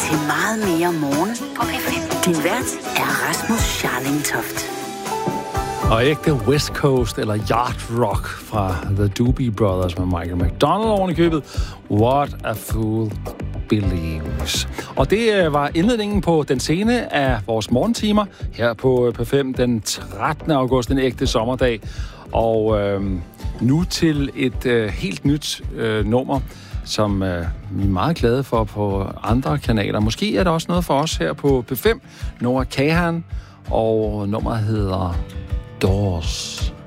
til meget mere morgen på P5. Din vært er Rasmus Scharling Toft. Og ægte West Coast eller Yard Rock fra The Doobie Brothers med Michael McDonald oven i købet. What a Fool Believes. Og det var indledningen på den scene af vores morgentimer her på P5 den 13. august, en ægte sommerdag. Og nu til et helt nyt nummer, som vi er meget glade for på andre kanaler. Måske er der også noget for os her på P5. Noah Kahan, og nummeret hedder Doors.